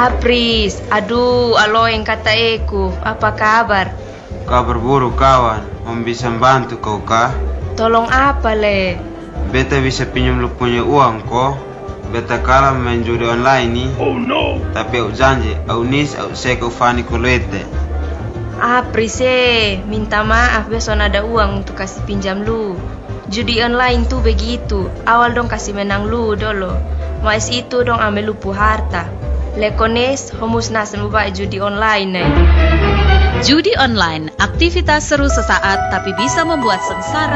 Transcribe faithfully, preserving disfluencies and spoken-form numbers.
Apris, aduh, alo yang kata Eku, apa kabar? Kabar buruk kawan, om bisa bantu kau kah? Tolong apa le? Beta bisa pinjam lu punya uang kok. Beta kalah main judi online nih. Oh no. Tapi aku janji, aku nis, aku seko fani kolete. Apris eh, minta maaf besok ada uang untuk kasih pinjam lu. Judi online tuh begitu, awal dong kasih menang lu dulu. Mas itu dong ambil lupu harta. Lekones, homus nasen ubah judi online eh. Judi online, aktivitas seru sesaat tapi bisa membuat sengsara.